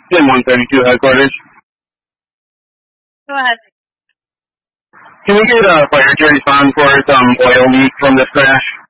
Pin 132 headquarters. Go ahead. Can we get a fire to respond for some oil leak from this crash?